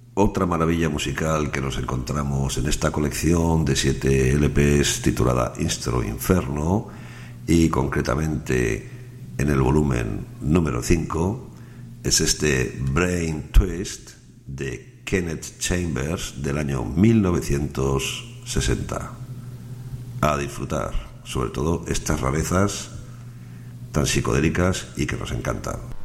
Otra maravilla musical que nos encontramos en esta colección de 7 LPs titulada Instro Inferno, y concretamente en el volumen número 5, es este Brain Twist de Kenneth Chambers del año 1960. A disfrutar, sobre todo estas rarezas tan psicodélicas y que nos encantan.